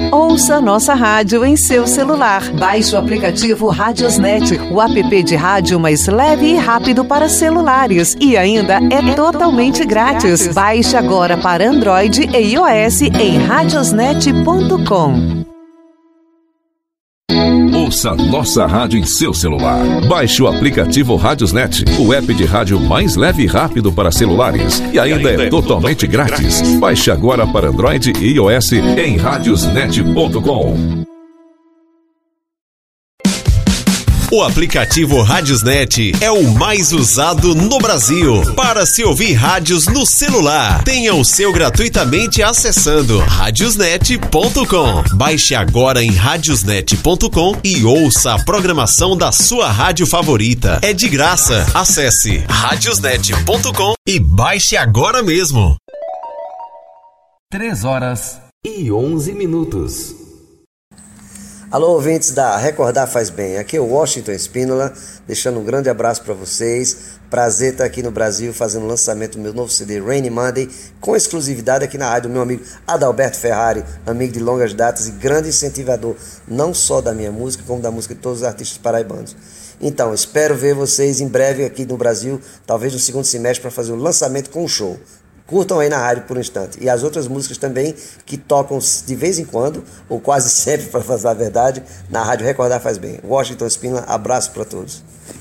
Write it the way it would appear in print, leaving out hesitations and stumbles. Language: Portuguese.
Ouça nossa rádio em seu celular. Baixe o aplicativo Radiosnet, o app de rádio mais leve e rápido para celulares. E ainda é totalmente grátis. Baixe agora para Android e iOS em radiosnet.com. Ouça nossa rádio em seu celular. Baixe o aplicativo Radiosnet, o app de rádio mais leve e rápido para celulares. E ainda é totalmente grátis. Baixe agora para Android e iOS em radiosnet.com. O aplicativo Radiosnet é o mais usado no Brasil para se ouvir rádios no celular. Tenha o seu gratuitamente acessando radiosnet.com. Baixe agora em radiosnet.com e ouça a programação da sua rádio favorita. É de graça. Acesse radiosnet.com e baixe agora mesmo. 3h11. Alô, ouvintes da Recordar Faz Bem, aqui é o Washington Espínola, deixando um grande abraço para vocês. Prazer estar aqui no Brasil fazendo o lançamento do meu novo CD Rainy Monday, com exclusividade aqui na rádio do meu amigo Adalberto Ferrari, amigo de longas datas e grande incentivador, não só da minha música, como da música de todos os artistas paraibanos. Então, espero ver vocês em breve aqui no Brasil, talvez no segundo semestre, para fazer o lançamento com um show. Curtam aí na rádio por um instante. E as outras músicas também que tocam de vez em quando, ou quase sempre, para fazer a verdade, na rádio Recordar Faz Bem. Washington Espínola, abraço para todos.